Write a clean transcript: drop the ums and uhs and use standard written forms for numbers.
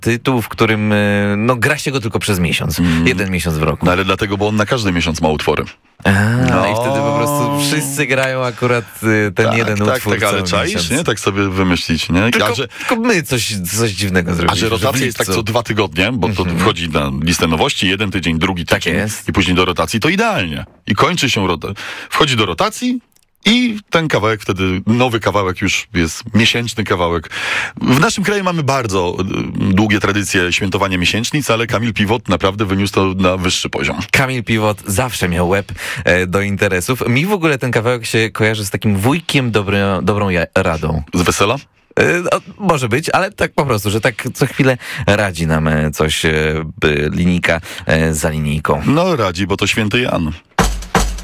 tytuł, w którym no, gra się go tylko przez miesiąc. Jeden miesiąc w roku. No ale dlatego, bo on na każdy miesiąc ma utwory. I wtedy po prostu wszyscy grają akurat ten jeden utwór Tak, ale cały czaisz, miesiąc. nie? Tak sobie wymyślić, nie? Tylko my coś dziwnego A zrobiliśmy. że rotacja jest tak co 2 tygodnie, bo to wchodzi na listę nowości, jeden tydzień, drugi Tak tydzień jest. i później do rotacji, to idealnie. I kończy się wchodzi do rotacji i ten kawałek wtedy, nowy kawałek już jest miesięczny kawałek. W naszym kraju mamy bardzo długie tradycje świętowania miesięcznic, ale Kamil Piwot naprawdę wyniósł to na wyższy poziom. Kamil Piwot zawsze miał łeb do interesów. Mi w ogóle ten kawałek się kojarzy z takim wujkiem dobrą radą. Z wesela? Może być, ale tak po prostu, że tak co chwilę radzi nam coś linijka za linijką. No radzi, bo to święty Jan.